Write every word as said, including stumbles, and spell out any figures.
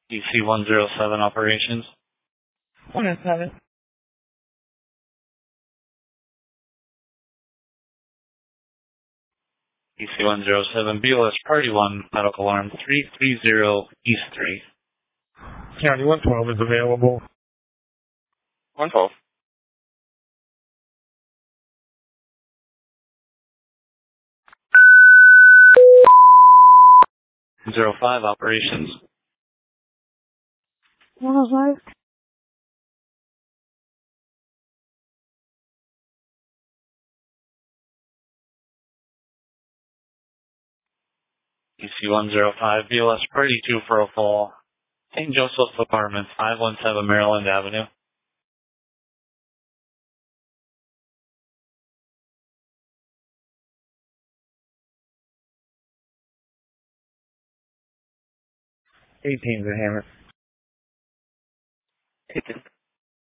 E C one zero seven operations. one oh seven. E C one zero seven, B O S Party one, medical alarm three three zero East three. County one twelve is available. one twelve. Zero five operations. one oh five. E C one zero five, B O S Party two for a fall. Saint Joseph's Apartments, five one seven Maryland Avenue. eighteen's a hammer. eighteen.